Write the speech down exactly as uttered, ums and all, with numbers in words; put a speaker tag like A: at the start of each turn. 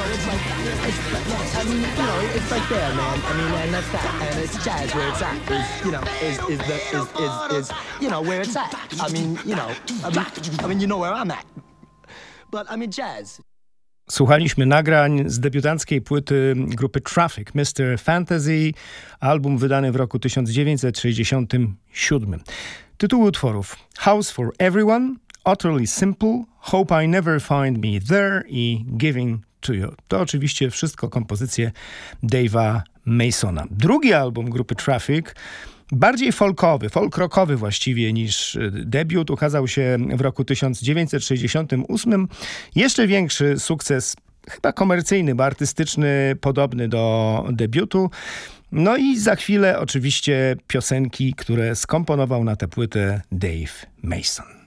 A: know, it's like, it's, I mean, you know, it's like there, man. I mean, and that's that. And it's jazz where it's at. Is, you know, is is the is is is you know where it's at. I mean, you know, I mean, I mean, you know where I'm at. But I mean, jazz.
B: Słuchaliśmy nagrań z debiutanckiej płyty grupy Traffic, mister Fantasy, album wydany w roku tysiąc dziewięćset sześćdziesiątym siódmym. Tytuły utworów: House for Everyone, Utterly Simple, Hope I Never Find Me There i Giving to You. To oczywiście wszystko kompozycje Dave'a Masona. Drugi album grupy Traffic, bardziej folkowy, folk rockowy właściwie niż debiut, ukazał się w roku tysiąc dziewięćset sześćdziesiątym ósmym. Jeszcze większy sukces, chyba komercyjny, bo artystyczny, podobny do debiutu. No i za chwilę oczywiście piosenki, które skomponował na tę płytę Dave Mason.